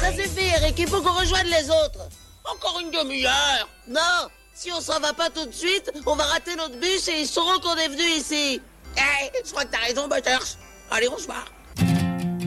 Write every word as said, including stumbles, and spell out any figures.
Ça suffit, Eric, il faut qu'on rejoigne les autres. Encore une demi-heure. Non, si on s'en va pas tout de suite, on va rater notre bus et ils sauront qu'on est venu ici. Eh, je crois que t'as raison, Butters. Allez, on se barre.